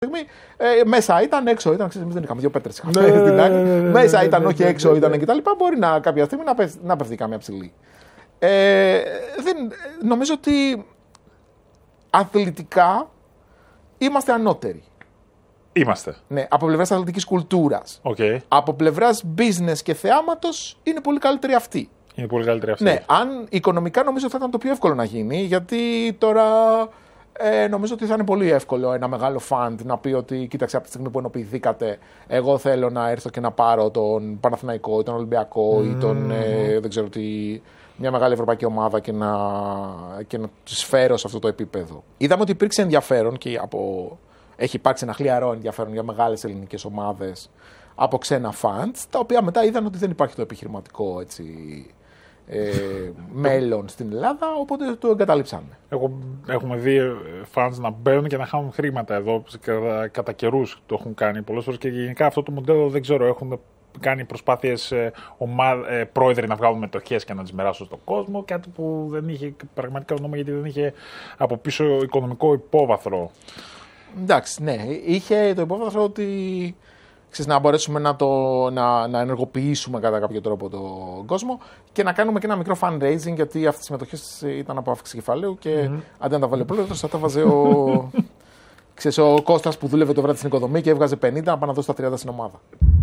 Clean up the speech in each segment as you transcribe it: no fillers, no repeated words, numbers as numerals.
Μέσα ήταν, έξω ήταν. Εμείς δεν είχαμε δύο πέτρες. Μέσα ήταν, όχι έξω ήταν κτλ. Μπορεί κάποια στιγμή να πέφτει κάμια ψηλή. Νομίζω ότι αθλητικά είμαστε ανώτεροι. Είμαστε. Ναι, από πλευράς αθλητικής κουλτούρας. Okay. Από πλευράς business και θεάματος είναι πολύ καλύτεροι αυτοί. Είναι πολύ καλύτεροι αυτοί. Ναι, αν οικονομικά νομίζω θα ήταν το πιο εύκολο να γίνει, γιατί τώρα νομίζω ότι θα είναι πολύ εύκολο ένα μεγάλο φαντ να πει ότι κοίταξε από τη στιγμή που ενοποιηθήκατε, εγώ θέλω να έρθω και να πάρω τον Παναθηναϊκό ή τον Ολυμπιακό ή τον δεν ξέρω τι, μια μεγάλη ευρωπαϊκή ομάδα και να τους φέρω σε αυτό το επίπεδο. Είδαμε ότι υπήρξε ενδιαφέρον και έχει υπάρξει ένα χλιαρό ενδιαφέρον για μεγάλες ελληνικές ομάδες από ξένα φαντς, τα οποία μετά είδαν ότι δεν υπάρχει το επιχειρηματικό έτσι, μέλλον στην Ελλάδα, οπότε το εγκαταλείψαμε. Έχουμε δει φαντς να μπαίνουν και να χάνουν χρήματα εδώ, κατά καιρούς το έχουν κάνει πολλές φορές και γενικά αυτό το μοντέλο δεν ξέρω, έχουν κάνει προσπάθειες πρόεδροι να βγάλουν μετοχές και να τις μοιράσουν στον κόσμο, κάτι που δεν είχε πραγματικά νόημα γιατί δεν είχε από πίσω οικονομικό υπόβαθρο. Εντάξει, ναι, είχε το υπόβαθρο ότι να μπορέσουμε να ενεργοποιήσουμε κατά κάποιο τρόπο τον κόσμο και να κάνουμε και ένα μικρό fundraising, γιατί αυτές οι συμμετοχές ήταν από αύξηση κεφαλαίου και αντί να τα βάλει ο πρόεδρος, θα τα βάζε ο Κώστας που δούλευε το βράδυ στην οικοδομή και έβγαζε 50 να πάει να δώσει τα 30 στην ομάδα.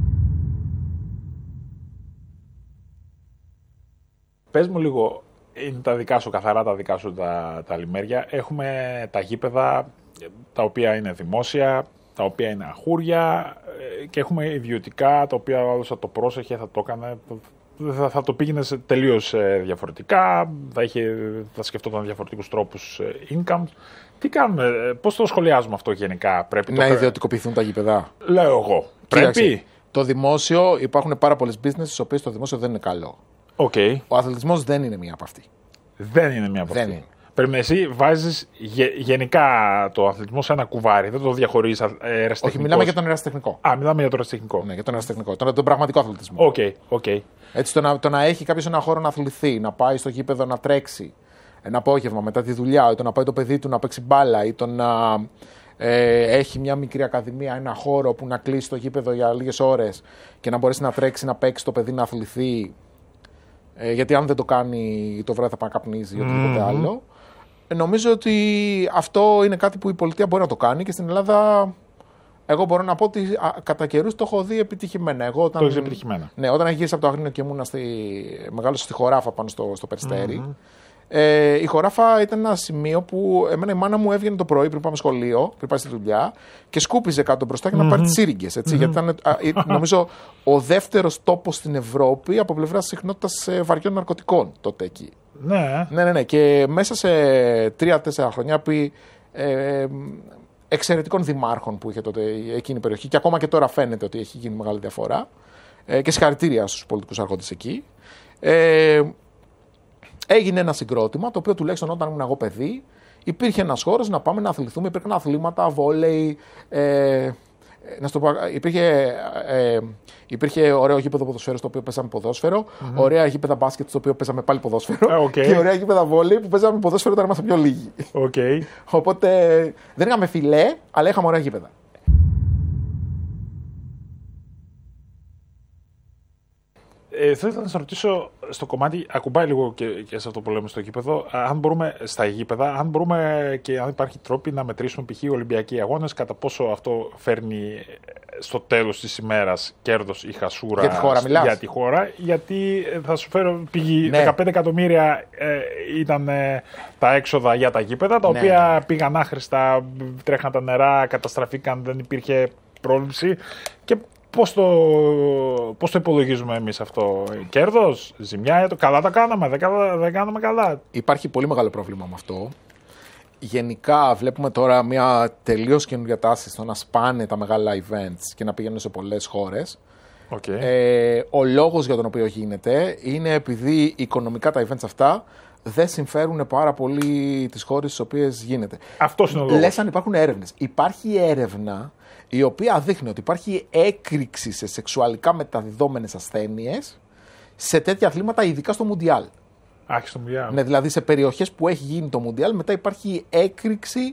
Πες μου λίγο, είναι τα δικά σου, καθαρά τα δικά σου τα λιμέρια. Έχουμε τα γήπεδα τα οποία είναι δημόσια, τα οποία είναι αχούρια και έχουμε ιδιωτικά τα οποία ο άλλος θα το πρόσεχε, θα το έκανε, θα το πήγαινε τελείως διαφορετικά, θα σκεφτόταν διαφορετικούς τρόπους income. Τι κάνουμε, πώς το σχολιάζουμε αυτό γενικά? Πρέπει να ιδιωτικοποιηθούν τα γήπεδα. Λέω εγώ. Πρέπει. Το δημόσιο, υπάρχουν πάρα πολλές business στις οποίες το δημόσιο δεν είναι καλό. Okay. Ο αθλητισμός δεν είναι μία από αυτή. Δεν είναι μία από αυτή. Πρέπει εσύ βάζεις γενικά το αθλητισμό σε ένα κουβάρι, δεν το διαχωρίζεις ερασιτεχνικός. Όχι, μιλάμε για τον ερασιτεχνικό. Μιλάμε για τον ερασιτεχνικό. Ναι, για τον ερασιτεχνικό. Τον πραγματικό αθλητισμό. Okay. Έτσι, το να έχει κάποιος ένα χώρο να αθληθεί, να πάει στο γήπεδο να τρέξει ένα απόγευμα μετά τη δουλειά, ή το να πάει το παιδί του να παίξει μπάλα, ή το να έχει μια μικρή ακαδημία, ένα χώρο που να κλείσει το γήπεδο για λίγες ώρες και να μπορέσει να τρέξει, να παίξει το παιδί, να αθληθεί. Γιατί αν δεν το κάνει το βράδυ θα πάει να καπνίζει ή οτιδήποτε άλλο. Νομίζω ότι αυτό είναι κάτι που η πολιτεία μπορεί να το κάνει και στην Ελλάδα εγώ μπορώ να πω ότι κατά καιρούς το έχω δει επιτυχημένα. Το έχεις επιτυχημένα. Ναι, όταν γύρισα από το Αγρίνιο και ήμουν μεγάλωσα στη Χωράφα πάνω στο Περιστέρι. Η Χωράφα ήταν ένα σημείο που εμένα η μάνα μου έβγαινε το πρωί πριν πάμε σχολείο, πριν πάει στη δουλειά και σκούπιζε κάτω μπροστά για να πάρει τις σύριγγες. Γιατί ήταν νομίζω ο δεύτερος τόπος στην Ευρώπη από πλευράς συχνότητας βαριών ναρκωτικών τότε εκεί. Ναι. Και μέσα σε 3-4 χρόνια επί εξαιρετικών δημάρχων που είχε τότε εκείνη η περιοχή και ακόμα και τώρα φαίνεται ότι έχει γίνει μεγάλη διαφορά και συγχαρητήρια στους πολιτικούς αρχόντες εκεί. Έγινε ένα συγκρότημα το οποίο τουλάχιστον όταν ήμουν εγώ παιδί υπήρχε ένας χώρος να πάμε να αθληθούμε, υπήρχαν αθλήματα, βόλεϊ. Να σου το πω, υπήρχε ωραίο γήπεδο ποδοσφαίρου στο οποίο παίζαμε ποδόσφαιρο, ωραία γήπεδα μπάσκετ στο οποίο παίζαμε πάλι ποδόσφαιρο και ωραία γήπεδα βόλεϊ που παίζαμε ποδόσφαιρο όταν ήμασταν πιο λίγοι. Οπότε δεν είχαμε φιλέ, αλλά είχαμε ωραία γήπεδα. Θα ήθελα να σα ρωτήσω στο κομμάτι, ακουμπάει λίγο και σε αυτό που λέμε στο γήπεδο, αν μπορούμε στα γήπεδα, αν μπορούμε και αν υπάρχει τρόποι να μετρήσουμε π.χ. Ολυμπιακοί αγώνες, κατά πόσο αυτό φέρνει στο τέλος της ημέρας κέρδος ή χασούρα για τη χώρα, για τη χώρα. Γιατί θα σου φέρω πηγή 15 εκατομμύρια ήταν τα έξοδα για τα γήπεδα, τα οποία πήγαν άχρηστα, τρέχαν τα νερά, καταστραφήκαν, δεν υπήρχε πρόληψη. Και πώς το υπολογίζουμε εμείς αυτό, κέρδος, ζημιά, καλά τα κάναμε, δεν κάναμε καλά. Υπάρχει πολύ μεγάλο πρόβλημα με αυτό. Γενικά βλέπουμε τώρα μια τελείως καινούργια τάση στο να σπάνε τα μεγάλα events και να πηγαίνουν σε πολλές χώρες. Ο λόγος για τον οποίο γίνεται είναι επειδή οικονομικά τα events αυτά δεν συμφέρουν πάρα πολύ τις χώρες στις οποίες γίνεται. Αυτός είναι ο λόγος. Λες αν υπάρχουν έρευνες. Υπάρχει έρευνα η οποία δείχνει ότι υπάρχει έκρηξη σε σεξουαλικά μεταδιδόμενες ασθένειες σε τέτοια αθλήματα, ειδικά στο Μουντιάλ. Στο Μουντιάλ. Ναι, δηλαδή σε περιοχές που έχει γίνει το Μουντιάλ, μετά υπάρχει έκρηξη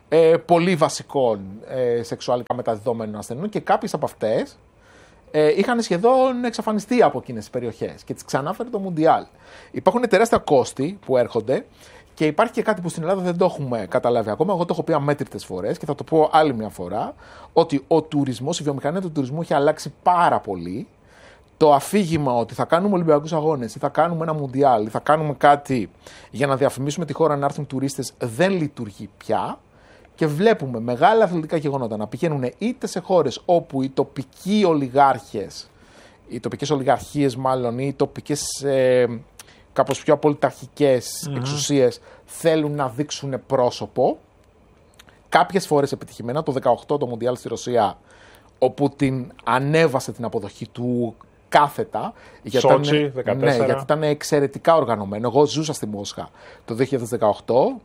πολύ βασικών σεξουαλικά μεταδιδόμενων ασθενών και κάποιες από αυτές είχαν σχεδόν εξαφανιστεί από εκείνες τις περιοχές και τις ξανάφερε το Μουντιάλ. Υπάρχουν τεράστια κόστη που έρχονται και υπάρχει και κάτι που στην Ελλάδα δεν το έχουμε καταλάβει ακόμα. Εγώ το έχω πει αμέτρητες φορές και θα το πω άλλη μια φορά, ότι ο τουρισμός, η βιομηχανία του τουρισμού έχει αλλάξει πάρα πολύ. Το αφήγημα ότι θα κάνουμε Ολυμπιακούς Αγώνες ή θα κάνουμε ένα Μουντιάλ ή θα κάνουμε κάτι για να διαφημίσουμε τη χώρα να έρθουν τουρίστες δεν λειτουργεί πια. Και βλέπουμε μεγάλα αθλητικά γεγονότα να πηγαίνουν είτε σε χώρες όπου οι τοπικοί ολιγάρχες, οι τοπικές ολιγαρχίες μάλλον, ή οι τοπικές κάπως πιο απολυταρχικές εξουσίες θέλουν να δείξουν πρόσωπο. Κάποιες φορές επιτυχημένα, το 2018 το Μουντιάλ στη Ρωσία, όπου την ανέβασε την αποδοχή του κάθετα. Σότσι, 14. Ναι, γιατί ήταν εξαιρετικά οργανωμένο. Εγώ ζούσα στη Μόσχα το 2018.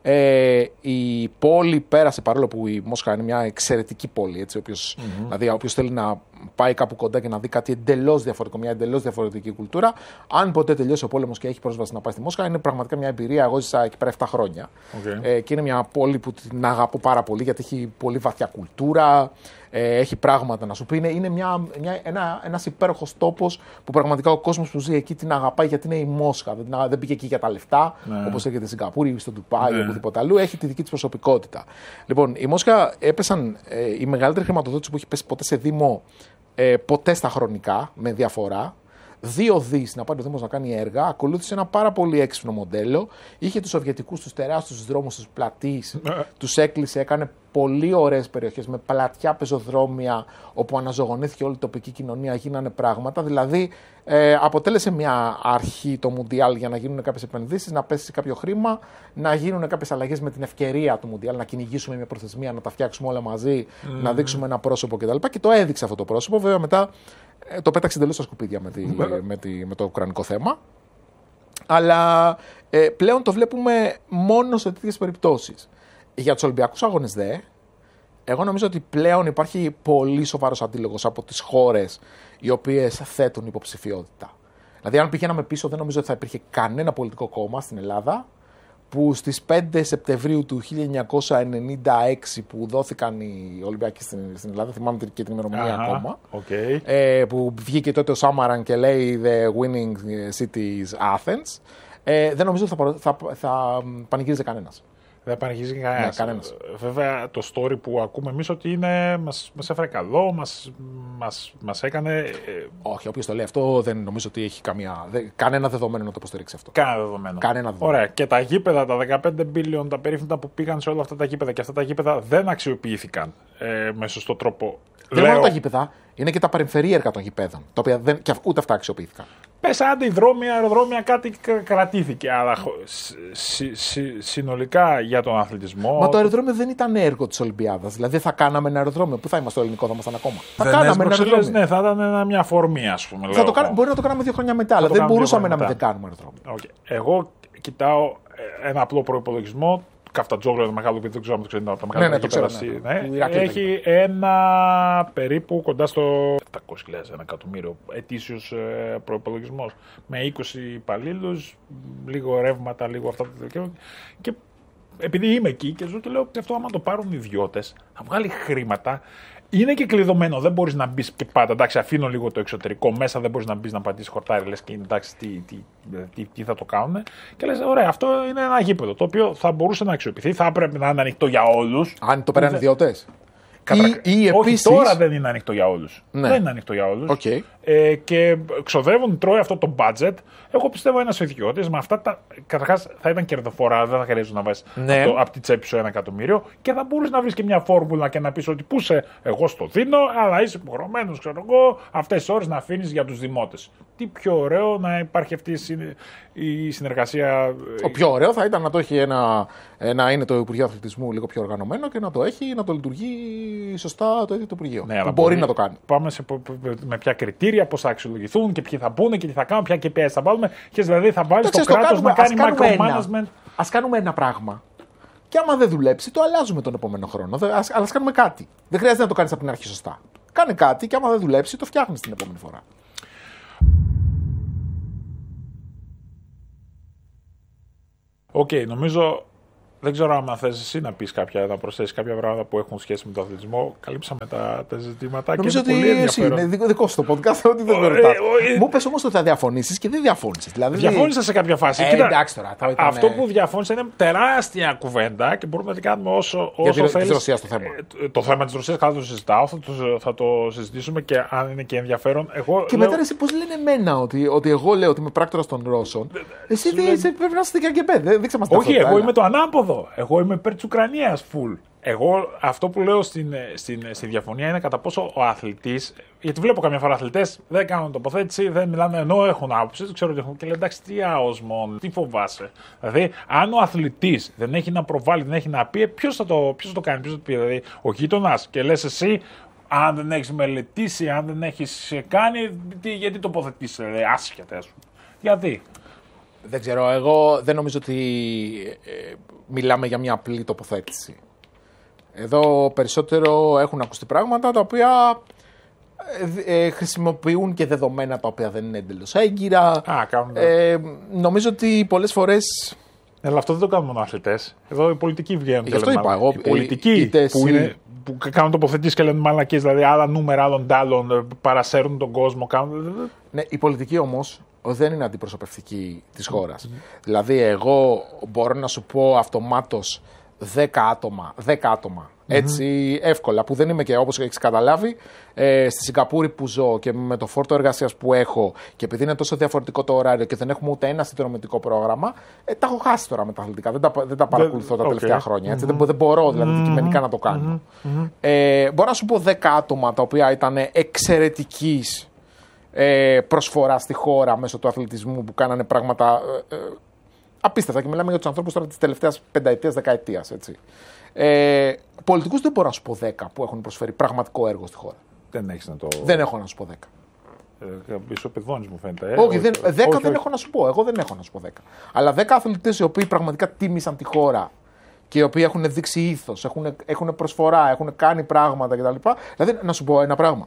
Η πόλη πέρασε, παρόλο που η Μόσχα είναι μια εξαιρετική πόλη, έτσι, δηλαδή όποιος θέλει να πάει κάπου κοντά και να δει κάτι εντελώς διαφορετικό, μια εντελώς διαφορετική κουλτούρα, αν ποτέ τελειώσει ο πόλεμος και έχει πρόσβαση να πάει στη Μόσχα, είναι πραγματικά μια εμπειρία. Εγώ ζήσα εκεί πέρα 7 χρόνια και είναι μια πόλη που την αγαπώ πάρα πολύ γιατί έχει πολύ βαθιά κουλτούρα, έχει πράγματα να σου πει. Είναι ένας υπέροχος τόπος που πραγματικά ο κόσμος που ζει εκεί την αγαπάει γιατί είναι η Μόσχα. Δεν πήγε εκεί για τα λεφτά, όπως έρχεται στη Σιγκαπούρη ή στο Ντουμπάι ή οπουδήποτε αλλού. Έχει τη δική της προσωπικότητα. Λοιπόν, η Μόσχα έπεσαν η μεγαλύτερη χρηματοδότηση που έχει πέσει ποτέ σε Δήμο, ποτέ στα χρονικά, με διαφορά. 2 δις να πάρει ο Δήμος να κάνει έργα, ακολούθησε ένα πάρα πολύ έξυπνο μοντέλο. Είχε τους σοβιετικούς, τους τεράστιους δρόμους, τους πλατείς, τους έκλεισε, έκανε πολύ ωραίες περιοχές με πλατιά πεζοδρόμια, όπου αναζωογονήθηκε όλη η τοπική κοινωνία, γίνανε πράγματα. Δηλαδή, αποτέλεσε μια αρχή το Μουντιάλ για να γίνουν κάποιες επενδύσεις, να πέσει κάποιο χρήμα, να γίνουν κάποιες αλλαγές με την ευκαιρία του Μουντιάλ, να κυνηγήσουμε μια προθεσμία, να τα φτιάξουμε όλα μαζί, να δείξουμε ένα πρόσωπο κτλ. Και το έδειξε αυτό το πρόσωπο. Βέβαια, μετά το πέταξε εντελώς στα σκουπίδια με το ουκρανικό θέμα. Αλλά πλέον το βλέπουμε μόνο σε τέτοιες περιπτώσεις. Για τους Ολυμπιακούς Αγώνες εγώ νομίζω ότι πλέον υπάρχει πολύ σοβαρός αντίλογος από τις χώρες οι οποίες θέτουν υποψηφιότητα. Δηλαδή, αν πηγαίναμε πίσω, δεν νομίζω ότι θα υπήρχε κανένα πολιτικό κόμμα στην Ελλάδα που στις 5 Σεπτεμβρίου του 1996 που δόθηκαν οι Ολυμπιακοί στην Ελλάδα, θυμάμαι και την ημερομηνία ακόμα, που βγήκε τότε ο Σάμαραν και λέει «The winning city is Athens», δεν νομίζω ότι θα πανηγύριζε κανένας. Δεν πανηγύριζε κανένας. Βέβαια, το story που ακούμε εμείς ότι μας έφερε καλό, μας έκανε... Όχι, όποιος το λέει αυτό δεν νομίζω ότι έχει κανένα δεδομένο να το υποστηρίξει αυτό. Κανένα δεδομένο. Ωραία. Και τα γήπεδα, τα 15 billion, τα περίφημα που πήγαν σε όλα αυτά τα γήπεδα και αυτά τα γήπεδα δεν αξιοποιήθηκαν με σωστό τρόπο. Δεν είναι μόνο τα γήπεδα, είναι και τα παρεμφερή έργα των γηπέδων, τα οποία ούτε αυτά αξιοποιήθηκαν. Πες άντε υδρόμια, αεροδρόμια, κάτι κρατήθηκε. Αλλά συνολικά για τον αθλητισμό. Μα το αεροδρόμιο δεν ήταν έργο της Ολυμπιάδας. Δηλαδή θα κάναμε ένα αεροδρόμιο. Πού θα είμαστε, στο ελληνικό θα ήμασταν ακόμα. Θα κάναμε ένα αεροδρόμιο. Ναι, θα ήταν μια αφορμή, ας πούμε. Μπορεί να το κάνουμε 2 χρόνια μετά, αλλά δεν μπορούσαμε να μην κάνουμε αεροδρόμιο. Εγώ κοιτάω ένα απλό προϋπολογισμό. Καφτατζόγλου, ένα μεγάλο παιδί, δεν ξέρω αν το ξέρετε, από τα μεγάλα έχει ένα περίπου κοντά στο 700.000, 1 εκατομμύριο ετήσιος προϋπολογισμός. Με 20 υπαλλήλους, λίγο ρεύματα, λίγο αυτά. Και επειδή είμαι εκεί και ζω και λέω αυτό, άμα το πάρουν ιδιώτες, θα βγάλει χρήματα. Είναι και κλειδωμένο, δεν μπορείς να μπεις και πάντα. Εντάξει, αφήνω λίγο το εξωτερικό μέσα, δεν μπορείς να μπεις να πατήσεις χορτάρι, λες και εντάξει, τι θα το κάνουν. Και λες, ωραία, αυτό είναι ένα γήπεδο το οποίο θα μπορούσε να αξιοποιηθεί, θα έπρεπε να είναι ανοιχτό για όλους. Αν το πέραν ιδιώτες. Ή επίσης... Όχι, τώρα δεν είναι ανοιχτό για όλους. Ναι. Δεν είναι ανοιχτό για όλους. Okay. Και ξοδεύουν, τρώει αυτό το budget. Εγώ πιστεύω ένας ιδιώτης με αυτά τα. Καταρχάς θα ήταν κερδοφορά, δεν θα χρειάζεται να βάζεις από τη τσέπη σου 1 εκατομμύριο και θα μπορείς να βρεις και μια φόρμουλα και να πεις ότι πού σε, εγώ στο δίνω, αλλά είσαι υποχρεωμένος, ξέρω εγώ, αυτές τις ώρες να αφήνεις για τους δημότες. Τι πιο ωραίο να υπάρχει αυτή η συνεργασία. Το πιο ωραίο θα ήταν να το έχει να είναι το Υπουργείο Αθλητισμού λίγο πιο οργανωμένο και να το έχει, να το λειτουργεί σωστά το ίδιο το Υπουργείο. Ναι, μπορεί να το κάνει. Πάμε με ποια κριτήρια, πώς θα αξιολογηθούν και ποιοι θα μπουν και τι θα κάνουν, ποια KPIs θα βάλουμε. Και δηλαδή θα βάλει το κράτος να κάνει micromanagement. Ας κάνουμε ένα πράγμα. Και άμα δεν δουλέψει, το αλλάζουμε τον επόμενο χρόνο. Αλλά ας κάνουμε κάτι. Δεν χρειάζεται να το κάνεις από την αρχή σωστά. Κάνε κάτι και άμα δεν δουλέψει, το φτιάχνεις την επόμενη φορά. Οκ, νομίζω Δεν ξέρω αν θες εσύ να προσθέσεις κάποια πράγματα που έχουν σχέση με τον αθλητισμό. Καλύψαμε τα ζητήματα. Νομίζω και ότι εσύ είναι δικό σου το podcast, ότι δεν με ρωτάς. Μου πες όμως ότι θα διαφωνήσεις και δεν διαφώνησες. Δηλαδή... Διαφώνησα σε κάποια φάση. Κοίτα, εντάξει τώρα. Αυτό που διαφώνησα είναι τεράστια κουβέντα και μπορούμε να την κάνουμε όσο θέλεις. Της Ρωσίας το θέμα. Το θέμα της Ρωσίας θα το συζητάω, θα το συζητήσουμε και αν είναι και ενδιαφέρον. Και μετά εσύ πώς λένε εμένα ότι εγώ λέω ότι είμαι πράκτορας των Ρώσων. Εσύ πρέπει να είστε και πέντε. Δείξε μας τα όχι, εγώ είμαι το ανάποδο. Εγώ είμαι υπέρ της Ουκρανίας full. Εγώ αυτό που λέω στη διαφωνία είναι κατά πόσο ο αθλητής. Γιατί βλέπω καμιά φορά αθλητές δεν κάνουν τοποθέτηση, δεν μιλάνε ενώ έχουν άποψη, δεν ξέρω ότι έχουν. Και λέει εντάξει, τι άοσμον, τι φοβάσαι. Δηλαδή, αν ο αθλητής δεν έχει να προβάλλει, δεν έχει να πει, ποιος θα το κάνει, ποιος θα το πει. Δηλαδή, ο γείτονας και λες εσύ, αν δεν έχεις μελετήσει, αν δεν έχεις κάνει, γιατί τοποθετήσει, άσχετα σου. Γιατί. Δεν ξέρω, εγώ δεν νομίζω ότι μιλάμε για μια απλή τοποθέτηση. Εδώ περισσότερο έχουν ακουστεί πράγματα τα οποία χρησιμοποιούν και δεδομένα τα οποία δεν είναι εντελώς έγκυρα. Νομίζω ότι πολλές φορές... Αλλά αυτό δεν το κάνουν μόνο αθλητές. Εδώ οι πολιτικοί βγαίνουν. Γι' αυτό είπα εγώ. Οι πολιτικοί που κάνουν τοποθετήσεις και λένε μαλακίες, δηλαδή άλλα νούμερα, άλλων τάλων, παρασέρουν τον κόσμο. Ναι, οι πολιτικοί όμως δεν είναι αντιπροσωπευτικοί της χώρας. Δηλαδή, εγώ μπορώ να σου πω αυτομάτως 10 άτομα. Έτσι, εύκολα, που δεν είμαι και όπως έχεις καταλάβει, στη Σιγκαπούρη που ζω και με το φόρτο εργασίας που έχω και επειδή είναι τόσο διαφορετικό το ωράριο και δεν έχουμε ούτε ένα συνδρομητικό πρόγραμμα, τα έχω χάσει τώρα με τα αθλητικά. Δεν τα παρακολουθώ τα τελευταία χρόνια. Έτσι, δεν μπορώ δηλαδή αντικειμενικά να το κάνω. Μπορώ να σου πω 10 άτομα τα οποία ήταν εξαιρετικής προσφορά στη χώρα μέσω του αθλητισμού που κάνανε πράγματα απίστευτα. Και μιλάμε για τους ανθρώπους τώρα της τελευταίας πενταετίας, δεκαετίας. Πολιτικούς δεν μπορώ να σου πω 10 που έχουν προσφέρει πραγματικό έργο στη χώρα. Δεν έχω να σου πω 10. Ισοπεδώνεις μου φαίνεται. Όχι, 10 δεν έχω να σου πω. Εγώ δεν έχω να σου πω 10. Αλλά 10 αθλητές οι οποίοι πραγματικά τίμησαν τη χώρα και οι οποίοι έχουν δείξει ήθος, έχουν προσφορά, έχουν κάνει πράγματα κτλ. Δηλαδή, να σου πω ένα πράγμα.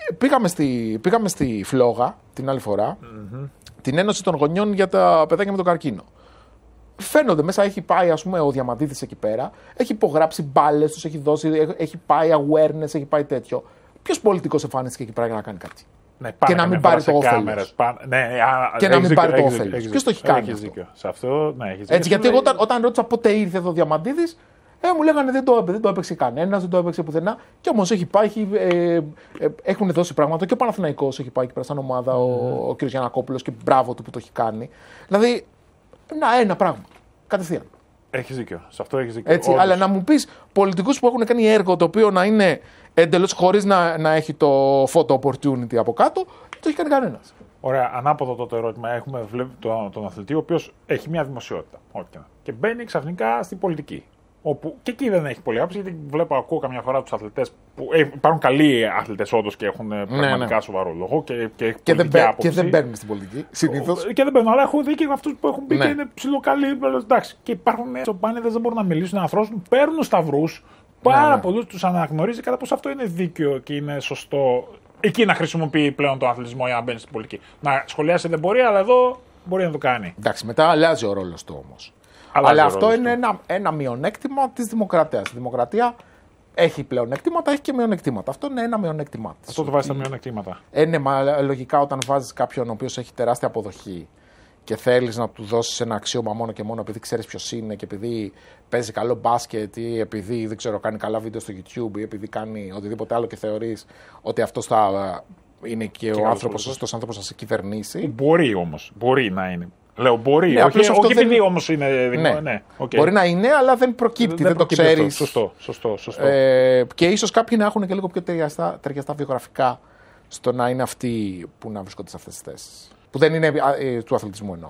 Πήγαμε στη Φλόγα την άλλη φορά, την Ένωση των Γονιών για τα παιδάκια με τον καρκίνο. Φαίνονται μέσα, έχει πάει ας πούμε ο Διαμαντίδης εκεί πέρα, έχει υπογράψει μπάλες, τους έχει δώσει, έχει πάει awareness, έχει πάει τέτοιο. Ποιος πολιτικός εμφανίστηκε εκεί πέρα για να κάνει κάτι? Ναι, και να μην πάρει το όφελος. Και να μην πάρει το όφελος. Ποιος το έχει κάνει αυτό? Σε αυτό, ναι, έχεις έτσι, γιατί εγώ όταν ρώτησα πότε ήρθε εδώ ο Διαμαντίδης, μου λέγανε δεν το έπαιξε κανένας, δεν το έπαιξε πουθενά. Και όμως έχει πάει, έχουν δώσει πράγματα. Και ο Παναθηναϊκός έχει πάει εκεί πέρα σαν ομάδα, ο κ. Γιαννακόπουλος, και μπράβο του που το έχει κάνει. Δηλαδή, ένα πράγμα. Κατευθείαν. Έχεις δίκιο. Σε αυτό έχεις δίκιο. Έτσι, αλλά να μου πεις πολιτικούς που έχουν κάνει έργο το οποίο να είναι εντελώς χωρίς να έχει το photo opportunity από κάτω, δεν το έχει κάνει κανένας. Ωραία, ανάποδο το ερώτημα. Έχουμε τον αθλητή, ο οποίος έχει μια δημοσιότητα. Και μπαίνει ξαφνικά στην πολιτική. Όπου και εκεί δεν έχει πολύ άποψη, γιατί ακούω καμιά φορά τους αθλητές που υπάρχουν καλοί αθλητές όντως και έχουν πραγματικά σοβαρό λόγο και δεν μπαίνουν στην πολιτική συνήθως. Και δεν μπαίνουν, αλλά έχω δει και αυτούς που έχουν μπει και είναι ψιλοκαλοί. Εντάξει. Και υπάρχουν τσοπάνιδες, δεν μπορούν να μιλήσουν, να αφρώσουν, παίρνουν σταυρούς. Πάρα πολλούς τους αναγνωρίζει κατά πως αυτό είναι δίκαιο και είναι σωστό. Εκεί να χρησιμοποιεί πλέον τον αθλητισμό για να μπαίνει στην πολιτική. Να σχολιάσει δεν μπορεί, αλλά εδώ μπορεί να το κάνει. Εντάξει, μετά αλλάζει ο ρόλος του όμως. Αλλά αυτό είναι ένα μειονέκτημα της δημοκρατίας. Η δημοκρατία έχει πλεονέκτηματα, έχει και μειονεκτήματα. Αυτό είναι ένα μειονέκτημα της. Αυτό το βάζεις στα μειονεκτήματα. Μα λογικά όταν βάζεις κάποιον ο οποίος έχει τεράστια αποδοχή και θέλεις να του δώσεις ένα αξίωμα μόνο και μόνο επειδή ξέρεις ποιος είναι και επειδή παίζει καλό μπάσκετ ή επειδή δεν ξέρω, κάνει καλά βίντεο στο YouTube ή επειδή κάνει οτιδήποτε άλλο και θεωρείς ότι αυτός θα είναι και ο άνθρωπος, σωστός άνθρωπος να σε κυβερνήσει. Μπορεί όμως. Μπορεί να είναι. Λέω μπορεί, ναι, όχι επειδή όμως είναι δημόσιο. Ναι, okay. Μπορεί να είναι, αλλά δεν προκύπτει, δεν το ξέρεις. Σωστό. Και ίσως κάποιοι να έχουν και λίγο πιο ταιριαστά βιογραφικά στο να είναι αυτοί που να βρίσκονται σε αυτές τις θέσεις. Που δεν είναι του αθλητισμού εννοώ.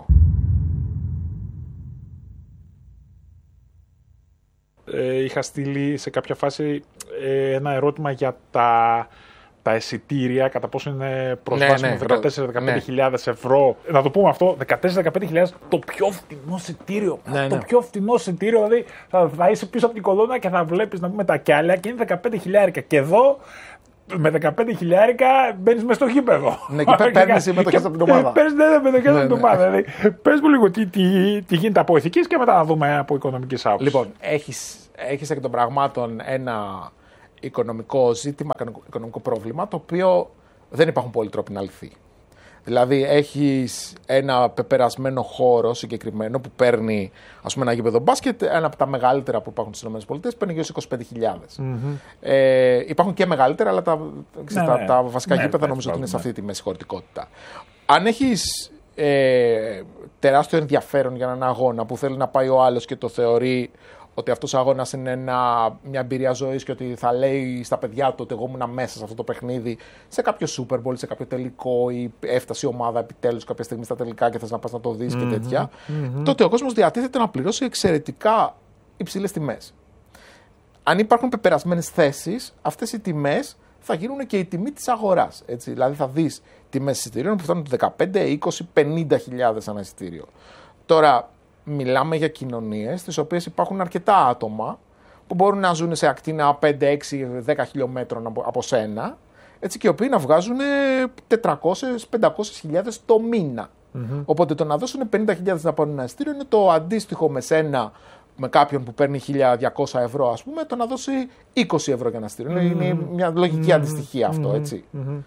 Είχα στείλει σε κάποια φάση ένα ερώτημα για τα εισιτήρια, κατά πόσο είναι προσβάσιμο 14-15.000 ευρώ. Να το πούμε αυτό, 14-15.000 το πιο φθηνό εισιτήριο. Το πιο φθηνό εισιτήριο, δηλαδή θα είσαι πίσω από την κολόνα και θα βλέπεις να πούμε τα κιάλια και είναι 15.000. Και εδώ με 15 χιλιάρικα μπαίνεις μες στο γήπεδο. Ναι, και παίρνεις συμμετοχές από την ομάδα. Παίρνεις συμμετοχές από την ομάδα. Δηλαδή, πες μου λίγο τι γίνεται από ηθικής και μετά να δούμε από οικονομικής άποψης. Λοιπόν, έχεις εκ των πραγμάτων ένα οικονομικό ζήτημα, οικονομικό πρόβλημα, το οποίο δεν υπάρχουν πολλοί τρόποι να λυθεί. Δηλαδή, έχεις ένα πεπερασμένο χώρο συγκεκριμένο που παίρνει, ας πούμε, ένα γήπεδο μπάσκετ, ένα από τα μεγαλύτερα που υπάρχουν στις ΗΠΑ, παίρνει γύρω στις 25.000. Υπάρχουν και μεγαλύτερα, αλλά τα βασικά γήπεδα νομίζω ότι είναι σε αυτή τη μέση χωρητικότητα. Αν έχεις τεράστιο ενδιαφέρον για έναν αγώνα που θέλει να πάει ο άλλος και το θεωρεί ότι αυτός ο αγώνας είναι μια εμπειρία ζωής και ότι θα λέει στα παιδιά του ότι εγώ ήμουν μέσα σε αυτό το παιχνίδι, σε κάποιο Super Bowl, σε κάποιο τελικό ή έφτασε η ομάδα επιτέλους κάποια στιγμή στα τελικά και θες να πας να το δεις και τέτοια, τότε ο κόσμος διατίθεται να πληρώσει εξαιρετικά υψηλές τιμές. Αν υπάρχουν πεπερασμένες θέσεις, αυτές οι τιμές θα γίνουν και η τιμή της αγοράς. Έτσι. Δηλαδή θα δεις τιμές εισιτηρίων που φτάνουν το 15, 20, 50.000 ένα εισιτήριο. Τώρα, μιλάμε για κοινωνίες στις οποίες υπάρχουν αρκετά άτομα που μπορούν να ζουν σε ακτίνα 5, 6, 10 χιλιόμετρων από σένα, έτσι, και οι οποίοι να βγάζουν 400-500.000 το μήνα. Οπότε το να δώσουν 50.000 να πάρουν ένα εισιτήριο είναι το αντίστοιχο με σένα, με κάποιον που παίρνει 1.200 ευρώ, ας πούμε, το να δώσει 20 ευρώ για ένα εισιτήριο. Είναι μια λογική αντιστοιχία αυτό, έτσι,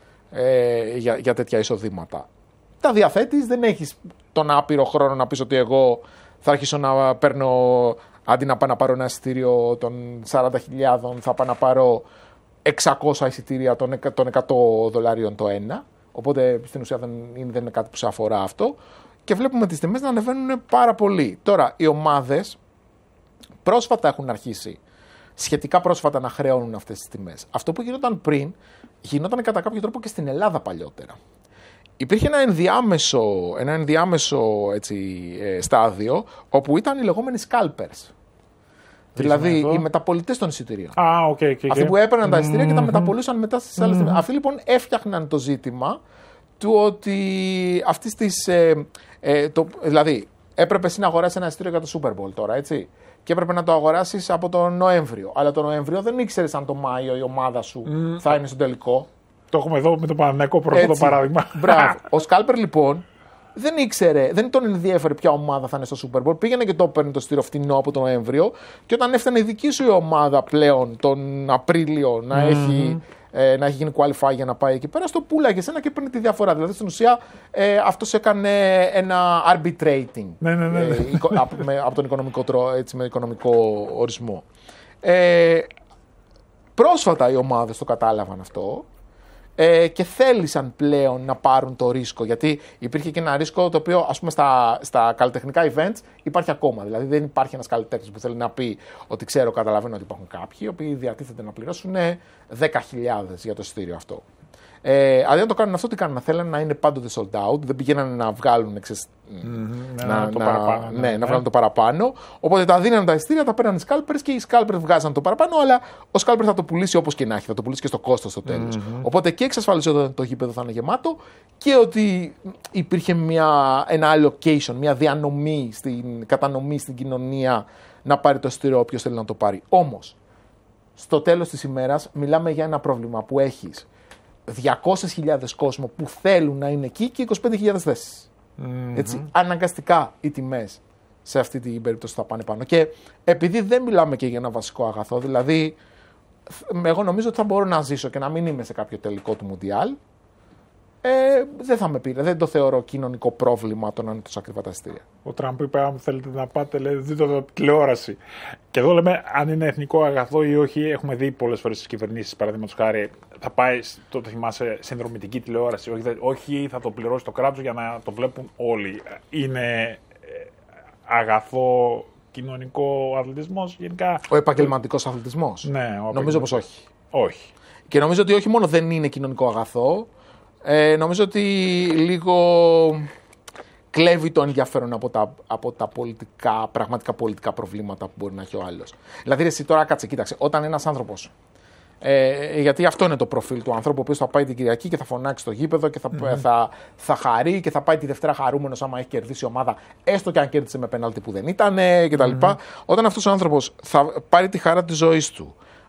για τέτοια εισοδήματα. Τα διαθέτεις, δεν έχεις τον άπειρο χρόνο να πεις ότι εγώ θα αρχίσω να παίρνω, αντί να πάω να πάρω ένα εισιτήριο των 40.000, θα πάω να πάρω 600 εισιτήρια των $100 το ένα. Οπότε στην ουσία δεν είναι κάτι που σε αφορά αυτό. Και βλέπουμε τις τιμές να ανεβαίνουν πάρα πολύ. Τώρα, οι ομάδες πρόσφατα έχουν αρχίσει, σχετικά πρόσφατα, να χρεώνουν αυτές τις τιμές. Αυτό που γινόταν πριν, γινόταν κατά κάποιο τρόπο και στην Ελλάδα παλιότερα. Υπήρχε ένα ενδιάμεσο έτσι, στάδιο, όπου ήταν οι λεγόμενοι scalpers. Δηλαδή οι μεταπολιτές των εισιτηρίων. Αυτοί που έπαιρναν τα εισιτήρια και τα μεταπολούσαν μετά στις άλλες τιμές. Αυτοί λοιπόν έφτιαχναν το ζήτημα του ότι αυτής της. Δηλαδή, έπρεπε εσύ να αγοράσεις ένα εισιτήριο για το Super Bowl τώρα, έτσι. Και έπρεπε να το αγοράσεις από τον Νοέμβριο. Αλλά τον Νοέμβριο δεν ήξερες αν το Μάιο η ομάδα σου θα είναι στο τελικό. Το έχουμε εδώ με το Παναθηναϊκό πρώτο παράδειγμα. Μπράβο. Ο Σκάλπερ λοιπόν δεν ήξερε, δεν τον ενδιέφερε ποια ομάδα θα είναι στο Super Bowl. Πήγαινε και το παίρνει το εισιτήριο φτηνό από τον Νοέμβριο. Και όταν έφτανε η δική σου η ομάδα πλέον τον Απρίλιο να έχει γίνει qualify για να πάει εκεί πέρα, στο πουλάγε εσένα και παίρνει τη διαφορά. Δηλαδή στην ουσία αυτός έκανε ένα arbitrating από τον οικονομικό έτσι, με οικονομικό ορισμό. Πρόσφατα οι ομάδες το κατάλαβαν αυτό. Και θέλησαν πλέον να πάρουν το ρίσκο. Γιατί υπήρχε και ένα ρίσκο το οποίο, ας πούμε, στα καλλιτεχνικά events υπάρχει ακόμα. Δηλαδή δεν υπάρχει ένας καλλιτέχνης που θέλει να πει ότι καταλαβαίνω ότι υπάρχουν κάποιοι οι οποίοι διατίθεται να πληρώσουν 10.000 για το εισιτήριο αυτό. Αντί να το κάνουν αυτό, τι κάνουν? Θέλουν να είναι πάντοτε sold out, δεν πηγαίνανε να βγάλουν να βγάλουν το παραπάνω. Οπότε τα δίνανε τα εισιτήρια, τα παίρνανε οι scalpers και οι scalpers βγάζαν το παραπάνω, αλλά ο scalper θα το πουλήσει όπως και να έχει, θα το πουλήσει και στο κόστος στο τέλος. Οπότε και εξασφαλίζει ότι το γήπεδο θα είναι γεμάτο και ότι υπήρχε ένα allocation, μια διανομή, κατανομή στην κοινωνία να πάρει το εισιτήριο όποιος θέλει να το πάρει. Όμως, στο τέλος της ημέρας μιλάμε για ένα πρόβλημα που έχεις 200.000 κόσμο που θέλουν να είναι εκεί και 25.000 θέσεις. Έτσι, αναγκαστικά οι τιμές σε αυτή την περίπτωση θα πάνε πάνω. Και επειδή δεν μιλάμε και για ένα βασικό αγαθό, δηλαδή εγώ νομίζω ότι θα μπορώ να ζήσω και να μην είμαι σε κάποιο τελικό του Μουντιάλ, δεν θα με πήρε. Δεν το θεωρώ κοινωνικό πρόβλημα το να είναι τόσο ακριβά τα εισιτήρια. Ο Τραμπ είπε: αν θέλετε να πάτε, δείτε το τηλεόραση. Και εδώ λέμε αν είναι εθνικό αγαθό ή όχι. Έχουμε δει πολλές φορές στις κυβερνήσεις, παραδείγματος χάρη, θα πάει, το θυμάσαι, συνδρομητική τηλεόραση. Όχι, θα το πληρώσει το κράτος για να το βλέπουν όλοι. Είναι αγαθό κοινωνικό αθλητισμός γενικά? Ο επαγγελματικός αθλητισμός. Ναι, νομίζω πως όχι. Όχι. Και νομίζω ότι όχι μόνο δεν είναι κοινωνικό αγαθό. Νομίζω ότι λίγο κλέβει το ενδιαφέρον από τα πραγματικά πολιτικά προβλήματα που μπορεί να έχει ο άλλος. Δηλαδή, εσύ τώρα κοίταξε, όταν ένας άνθρωπος, γιατί αυτό είναι το προφίλ του ανθρώπου, ο οποίος θα πάει την Κυριακή και θα φωνάξει στο γήπεδο και θα χαρεί και θα πάει τη Δευτέρα χαρούμενος άμα έχει κερδίσει η ομάδα, έστω και αν κέρδισε με πέναλτι που δεν ήταν κτλ. Όταν αυτός ο άνθρωπος θα πάρει τη χαρά της ζωής του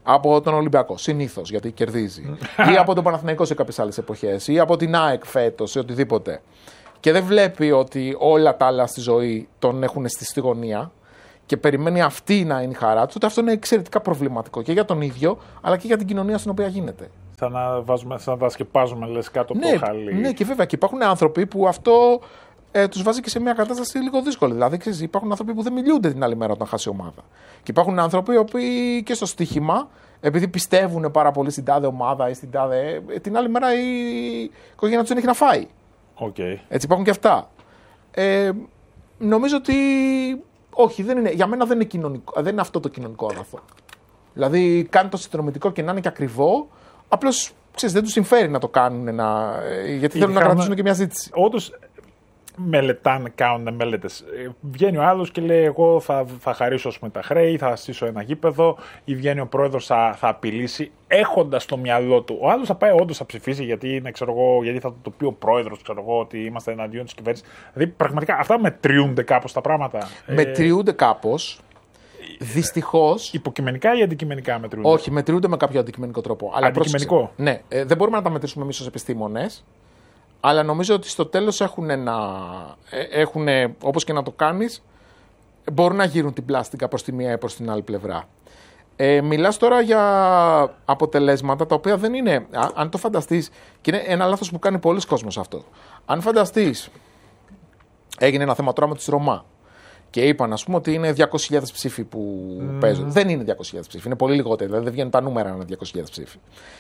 από τον Ολυμπιακό, συνήθως, γιατί κερδίζει, ή από τον Παναθηναϊκό σε κάποιες άλλες εποχές, ή από την ΑΕΚ φέτος, σε οτιδήποτε, και δεν βλέπει ότι όλα τα άλλα στη ζωή τον έχουν στη γωνία και περιμένει αυτή να είναι η χαρά του, τότε αυτό είναι εξαιρετικά προβληματικό και για τον ίδιο, αλλά και για την κοινωνία στην οποία γίνεται. Σαν να τα σκεπάζουμε, λες, κάτω από το χαλί. Ναι, και βέβαια και υπάρχουν άνθρωποι που αυτό τους βάζει και σε μια κατάσταση λίγο δύσκολη. Δηλαδή, ξέρεις, υπάρχουν άνθρωποι που δεν μιλούνται την άλλη μέρα όταν χάσει η ομάδα. Και υπάρχουν άνθρωποι οι οποίοι και στο στοίχημα, επειδή πιστεύουν πάρα πολύ στην τάδε ομάδα ή στην τάδε. Την άλλη μέρα η οικογένεια τους δεν έχει να φάει. Okay. Έτσι υπάρχουν και αυτά. Νομίζω ότι. Όχι, για μένα δεν είναι αυτό το κοινωνικό αγαθό. Δηλαδή, κάνει το συνδρομητικό και να είναι και ακριβό, απλώς δεν τους συμφέρει να το κάνουν, γιατί θέλουν να κρατήσουν και μια ζήτηση. Όντως, μελετάνε, κάνουν μελέτες. Βγαίνει ο άλλος και λέει: εγώ θα χαρίσω τα χρέη, θα στήσω ένα γήπεδο, ή βγαίνει ο πρόεδρος, θα απειλήσει, έχοντας στο μυαλό του. Ο άλλος θα πάει όντως θα ψηφίσει, γιατί θα το πει ο πρόεδρος, ότι είμαστε εναντίον της κυβέρνησης. Δηλαδή, πραγματικά αυτά μετριούνται κάπως τα πράγματα. Μετριούνται κάπως. Δυστυχώς. Υποκειμενικά ή αντικειμενικά μετριούνται? Όχι, μετριούνται με κάποιο αντικειμενικό τρόπο. Αντικειμενικό. Ναι, δεν μπορούμε να τα μετρήσουμε εμείς ως επιστήμονες. Αλλά νομίζω ότι στο τέλος έχουν, όπως και να το κάνεις, μπορούν να γύρουν την πλάστικα προς τη μία ή προς την άλλη πλευρά. Μιλάς τώρα για αποτελέσματα τα οποία δεν είναι, αν το φανταστείς, και είναι ένα λάθος που κάνει πολλοί κόσμος αυτό. Αν φανταστείς, έγινε ένα θέμα τώρα με τους Ρωμά και είπαν, ας πούμε, ότι είναι 200.000 ψήφοι που παίζουν. Δεν είναι 200.000 ψήφοι, είναι πολύ λιγότερο, δηλαδή δεν βγαίνουν τα νούμερα να είναι 200.000 ψήφοι.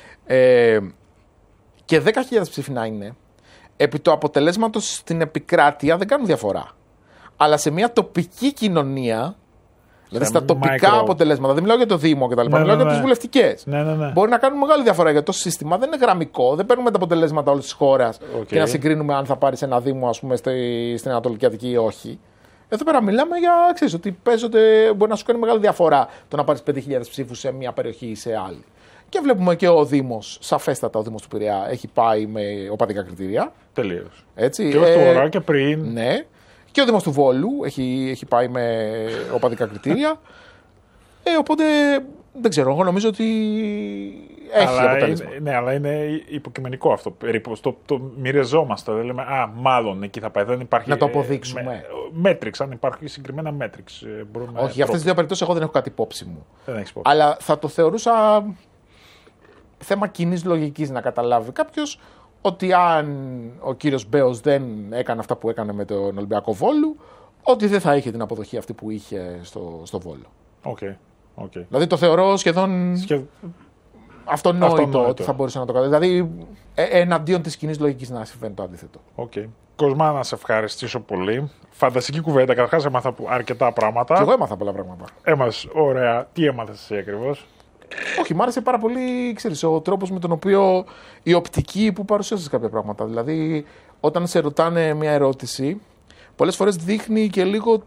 Και 10.000 ψήφοι να είναι, επί το αποτελέσματος στην επικράτεια δεν κάνουν διαφορά. Αλλά σε μια τοπική κοινωνία, δηλαδή στα τοπικά αποτελέσματα, δεν μιλάω για το Δήμο κτλ. Μιλάω για τις βουλευτικές. Μπορεί να κάνουν μεγάλη διαφορά, γιατί το σύστημα δεν είναι γραμμικό. Δεν παίρνουμε τα αποτελέσματα όλης της χώρας και να συγκρίνουμε αν θα πάρεις ένα Δήμο, ας πούμε, στην Ανατολική Αττική ή όχι. Εδώ πέρα μιλάμε για, ξέρεις, ότι μπορεί να σου κάνει μεγάλη διαφορά το να πάρεις 5.000 ψήφους σε μια περιοχή ή σε άλλη. Και βλέπουμε και ο Δήμος, σαφέστατα ο Δήμος του Πειραιά, έχει πάει με οπαδικά κριτήρια. Τελείως. Έτσι, και ως τώρα και πριν. Ναι. Και ο Δήμος του Βόλου έχει πάει με οπαδικά κριτήρια. Οπότε δεν ξέρω, εγώ νομίζω ότι έχει αποτέλεσμα. Ναι, αλλά είναι υποκειμενικό αυτό. Περίπου το μοιραζόμαστε. Δεν λέμε, μάλλον εκεί θα πάει. Δεν υπάρχει. Να το αποδείξουμε. Μέτριξ, αν υπάρχει συγκεκριμένα μέτριξ. Όχι, για αυτές τις δύο περιπτώσεις εγώ δεν έχω κάτι υπόψη μου. Δεν έχεις υπόψη. Αλλά θα το θεωρούσα θέμα κοινής λογικής να καταλάβει κάποιος ότι αν ο κύριος Μπέος δεν έκανε αυτά που έκανε με τον Ολυμπιακό Βόλου, ότι δεν θα είχε την αποδοχή αυτή που είχε στο Βόλο. Okay. Δηλαδή το θεωρώ σχεδόν αυτονόητο ότι θα μπορούσε να το κάνει. Δηλαδή εναντίον της κοινής λογικής να συμβαίνει το αντίθετο. Κοσμά, να σε ευχαριστήσω πολύ. Φανταστική κουβέντα. Καταρχάς έμαθα αρκετά πράγματα. Και εγώ έμαθα πολλά πράγματα. Έμαθες, ωραία. Τι έμαθες εσύ ακριβώς? Όχι, μ' άρεσε πάρα πολύ, ξέρεις, ο τρόπος με τον οποίο η οπτική που παρουσίασες κάποια πράγματα. Δηλαδή, όταν σε ρωτάνε μια ερώτηση, πολλές φορές δείχνει και λίγο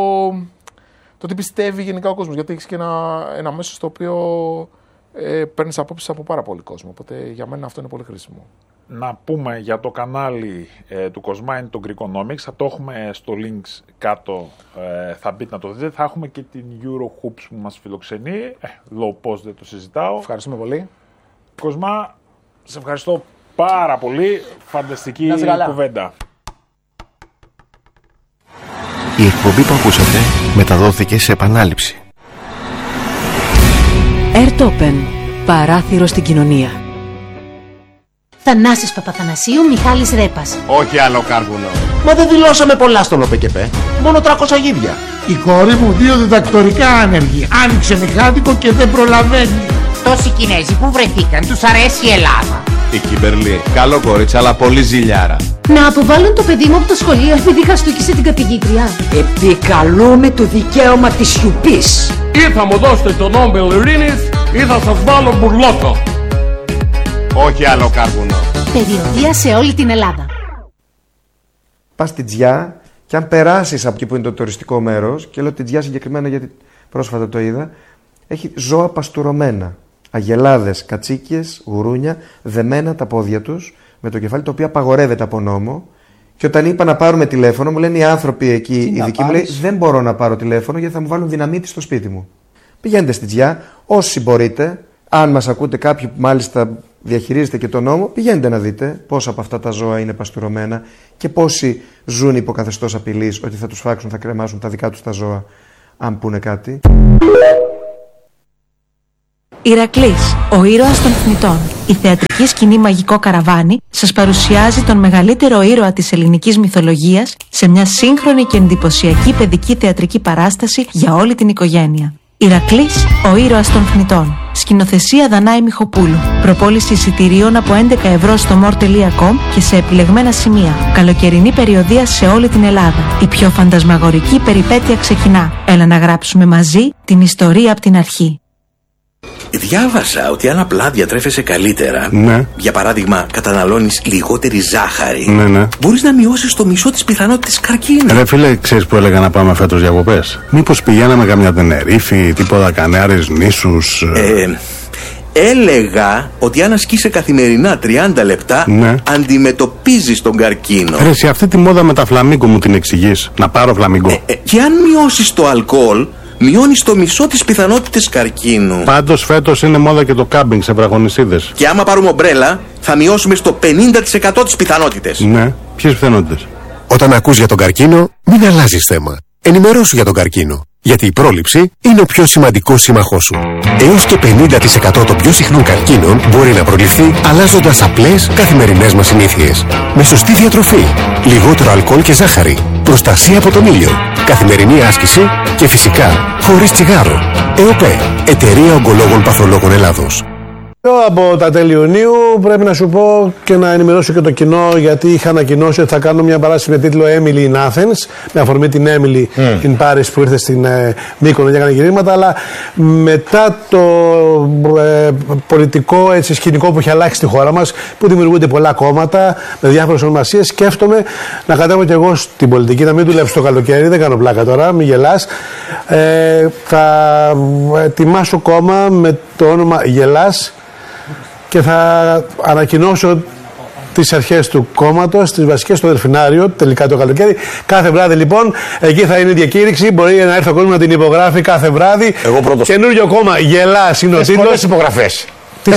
το τι πιστεύει γενικά ο κόσμος. Γιατί έχεις και ένα μέσο στο οποίο παίρνεις απόψεις από πάρα πολύ κόσμο. Οπότε για μένα αυτό είναι πολύ χρήσιμο. Να πούμε για το κανάλι του Κοσμά, είναι το Greekonomics. Θα το έχουμε στο links κάτω, θα μπείτε να το δείτε. Θα έχουμε και την Eurohoops που μας φιλοξενεί. Low post δεν το συζητάω. Ευχαριστούμε πολύ. Κοσμά, σε ευχαριστώ πάρα πολύ. Φανταστική κουβέντα. Η εκπομπή που ακούσατε μεταδόθηκε σε επανάληψη. Airtopen. Παράθυρο στην κοινωνία. Θανάσης Παπαθανασίου, Μιχάλης Ρέπας. Όχι άλλο κάρβουνο. Μα δεν δηλώσαμε πολλά στον ΟΠΕΚΕΠΕ. Μόνο 300 γίδια. Η κόρη μου 2 διδακτορικά άνεργη. Άνοιξε μηχάνικο και δεν προλαβαίνει. Τόσοι Κινέζοι που βρεθήκαν, τους αρέσει η Ελλάδα. Η Κιμπερλή, καλό κορίτσι, αλλά πολύ ζηλιάρα. Να αποβάλουν το παιδί μου από το σχολείο επειδή χαστούκισε την καθηγήτρια. Επικαλούμε το δικαίωμα της σιωπής. Ή θα μου δώσετε το Νόμπελ Ειρήνης ή θα σας βάλω μπουρλότο. Όχι άλλο κάρβουνο. Περιοδεία σε όλη την Ελλάδα. Πας στη Τζιά και αν περάσεις από εκεί που είναι το τουριστικό μέρος, και λέω τη Τζιά συγκεκριμένα γιατί πρόσφατα το είδα, έχει ζώα παστουρωμένα. Αγελάδες, κατσίκιες, γουρούνια, δεμένα τα πόδια τους με το κεφάλι, το οποίο απαγορεύεται από νόμο. Και όταν είπα να πάρουμε τηλέφωνο, μου λένε οι άνθρωποι εκεί, οι δικοί μου, λέει, δεν μπορώ να πάρω τηλέφωνο γιατί θα μου βάλουν δυναμίτη στο σπίτι μου. Πηγαίνετε στη Τζιά, όσοι μπορείτε. Αν μας ακούτε κάποιοι που μάλιστα διαχειρίζετε και τον νόμο, πηγαίνετε να δείτε πόσα από αυτά τα ζώα είναι παστουρωμένα και πόσοι ζουν υπό καθεστώς απειλής ότι θα τους φάξουν, θα κρεμάσουν τα δικά τους τα ζώα, αν πούνε κάτι. Ηρακλής, ο ήρωας των θνητών. Η θεατρική σκηνή Μαγικό Καραβάνι σας παρουσιάζει τον μεγαλύτερο ήρωα της ελληνικής μυθολογίας σε μια σύγχρονη και εντυπωσιακή παιδική θεατρική παράσταση για όλη την οικογένεια. Ηρακλής, ο ήρωας των θνητών. Σκηνοθεσία Δανάη Μιχοπούλου. Προπόληση εισιτηρίων από 11 ευρώ στο more.com και σε επιλεγμένα σημεία. Καλοκαιρινή περιοδεία σε όλη την Ελλάδα. Η πιο φαντασμαγορική περιπέτεια ξεκινά. Έλα να γράψουμε μαζί την ιστορία από την αρχή. Διάβασα ότι αν απλά διατρέφεσαι καλύτερα, ναι, για παράδειγμα καταναλώνεις λιγότερη ζάχαρη, ναι, μπορείς να μειώσεις το μισό της πιθανότητας καρκίνου. Ρε φίλε, ξέρεις που έλεγα να πάμε φέτος διακοπές? Μήπως πηγαίναμε καμιά Τενερίφη, τίποτα Κανάρες νήσους? Έλεγα ότι αν ασκείσαι καθημερινά 30 λεπτά, ναι, αντιμετωπίζεις τον καρκίνο. Ρε, σε αυτή τη μόδα με τα φλαμίγκο μου την εξηγείς? Να πάρω φλαμίγκο? Και αν μειώσεις το αλκοόλ, μειώνεις το μισό της πιθανότητες καρκίνου. Πάντως φέτος είναι μόδα και το κάμπινγκ σε βραχονισίδες. Και άμα πάρουμε ομπρέλα, θα μειώσουμε στο 50% τις πιθανότητες. Ναι, ποιες πιθανότητες? Όταν ακούς για τον καρκίνο, μην αλλάζεις θέμα. Ενημερώσου για τον καρκίνο. Γιατί η πρόληψη είναι ο πιο σημαντικός σύμμαχός σου. Έως και 50% των πιο συχνών καρκίνων μπορεί να προληφθεί αλλάζοντας απλές καθημερινές μας συνήθειες. Με σωστή διατροφή, λιγότερο αλκοόλ και ζάχαρη, προστασία από τον ήλιο, καθημερινή άσκηση και φυσικά χωρίς τσιγάρο. ΕΟΠΕ, Εταιρεία Ογκολόγων Παθολόγων Ελλάδος. Από τα τέλη Ιουνίου πρέπει να σου πω και να ενημερώσω και το κοινό, γιατί είχα ανακοινώσει ότι θα κάνω μια παράσταση με τίτλο Emily in Athens, με αφορμή την Emily in Paris που ήρθε στην Μύκονο και έκανε γυρίσματα, αλλά μετά το πολιτικό σκηνικό που έχει αλλάξει στη χώρα μας, που δημιουργούνται πολλά κόμματα με διάφορες ονομασίες, σκέφτομαι να κατέβω και εγώ στην πολιτική, να μην δουλέψω το καλοκαίρι, δεν κάνω πλάκα τώρα, μην γελάς. Θα ετοιμάσω κόμμα με το όνομα Γελάς και θα ανακοινώσω τις αρχές του κόμματος, τις βασικές στο Δελφινάριο, τελικά το καλοκαίρι. Κάθε βράδυ λοιπόν, εκεί θα είναι η διακήρυξη. Μπορεί να έρθει ο κόσμος να την υπογράφει κάθε βράδυ. Εγώ πρώτος. Καινούριο κόμμα, Γελάς είναι ο τίτλος. Πολλές υπογραφές. Τις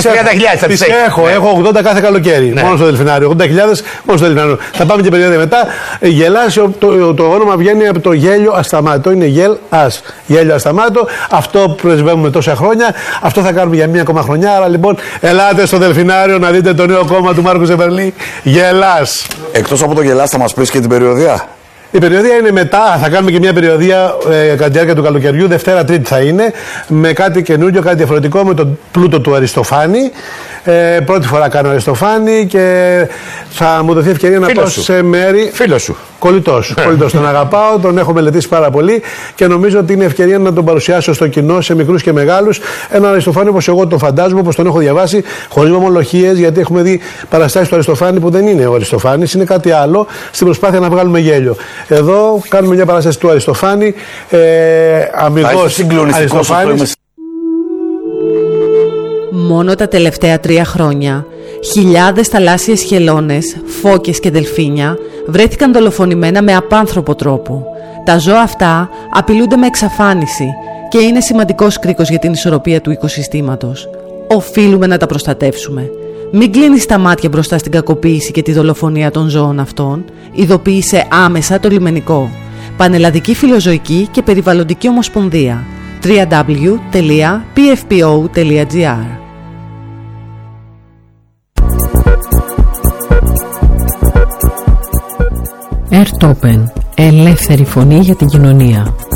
έχω 80 κάθε καλοκαίρι. Ναι. Μόνο στο Δελφινάριο. 80.000 μόνο στο Δελφινάριο. Θα πάμε και περίοδο μετά. Γελάς, το όνομα βγαίνει από το γέλιο ασταμάτο. Είναι γελ-ας. Γέλιο ασταμάτο. Αυτό πρεσβεύουμε τόσα χρόνια. Αυτό θα κάνουμε για μία ακόμα χρονιά. Άρα λοιπόν, ελάτε στο Δελφινάριο να δείτε το νέο κόμμα του Μάρκου Ζεμπερλή. Γελάς. Εκτός από το Γελάς, θα μας πεις και την περιοδία? Η περιοδία είναι μετά, θα κάνουμε και μια περιοδία κατά τη διάρκεια του καλοκαιριού, Δευτέρα Τρίτη θα είναι, με κάτι καινούριο, κάτι διαφορετικό, με τον πλούτο του Αριστοφάνη. Πρώτη φορά κάνω Αριστοφάνη και θα μου δοθεί ευκαιρία να πάω σε μέρη. Φίλος σου. Κολλητός. Τον αγαπάω, τον έχω μελετήσει πάρα πολύ και νομίζω ότι είναι ευκαιρία να τον παρουσιάσω στο κοινό, σε μικρούς και μεγάλους. Έναν Αριστοφάνη όπως εγώ τον φαντάζομαι, όπως τον έχω διαβάσει, χωρίς μομολογίες, γιατί έχουμε δει παραστάσεις του Αριστοφάνη που δεν είναι ο Αριστοφάνης, είναι κάτι άλλο, στην προσπάθεια να βγάλουμε γέλιο. Εδώ κάνουμε μια παράσταση του Αριστοφάνη, αμιγός Αριστοφάνης. Μόνο τα τελευταία 3 χρόνια, χιλιάδες θαλάσσιες χελώνες, φώκες και δελφίνια βρέθηκαν δολοφονημένα με απάνθρωπο τρόπο. Τα ζώα αυτά απειλούνται με εξαφάνιση και είναι σημαντικός κρίκος για την ισορροπία του οικοσυστήματος. Οφείλουμε να τα προστατεύσουμε. Μην κλείνεις τα μάτια μπροστά στην κακοποίηση και τη δολοφονία των ζώων αυτών. Ειδοποίησε άμεσα το λιμενικό. Πανελλαδική Φιλοζωική και Περιβαλλοντική Ομοσπονδία. www.pfpo.gr. Airtopen. Ελεύθερη φωνή για την κοινωνία.